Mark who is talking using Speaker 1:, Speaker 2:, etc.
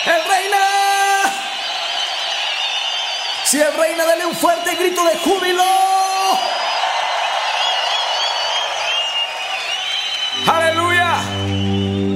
Speaker 1: ¡El Reina! Si el Reina, dale un fuerte grito de júbilo.